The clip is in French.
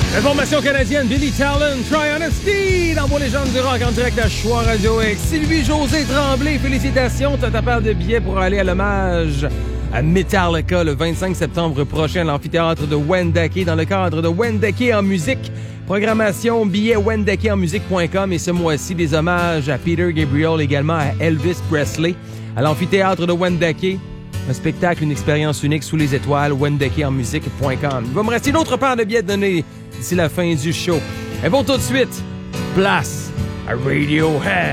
Formation canadienne, Billy Talon, Try Honesty, dans vos légendes du rock en direct à Choix Radio X. Sylvie-Josée Tremblay, félicitations, t'as ta paire de billets pour aller à l'hommage à Metallica le 25 septembre prochain à l'amphithéâtre de Wendake dans le cadre de Wendake en musique. Programmation, billets wendakenmusique.com et ce mois-ci, des hommages à Peter Gabriel, également à Elvis Presley à l'amphithéâtre de Wendake. Un spectacle, une expérience unique sous les étoiles, wendakenmusique.com. Il va me rester une autre paire de billets donnés d'ici la fin du show. Et bon, tout de suite, place à Radiohead.